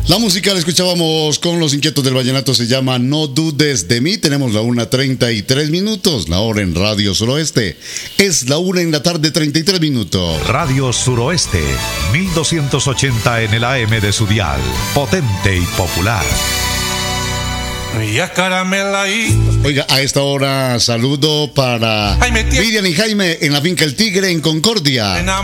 La música la escuchábamos con Los Inquietos del Vallenato, se llama No Dudes de Mí. Tenemos la 1:33, la hora en Radio Suroeste. Es la 1 en la tarde, 33 minutos. Radio Suroeste, 1280 en el AM de su dial. Potente y popular. Oiga, a esta hora saludo para Miriam y Jaime en la finca El Tigre en Concordia.